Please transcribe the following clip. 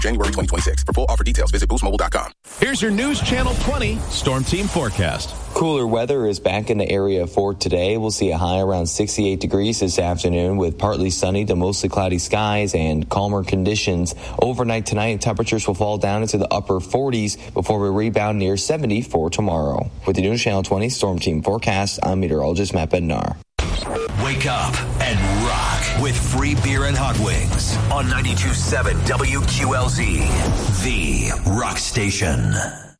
January 2026. For full offer details, visit boostmobile.com. Here's your News Channel 20 Storm Team forecast. Cooler weather is back in the area for today. We'll see a high around 68 degrees this afternoon with partly sunny to mostly cloudy skies and calmer conditions. Overnight tonight, temperatures will fall down into the upper 40s before we rebound near 70 for tomorrow. With the News Channel 20 Storm Team forecast, I'm meteorologist Matt Bednar. Wake up and rock with free beer and hot wings on 92.7 WQLZ, the rock station.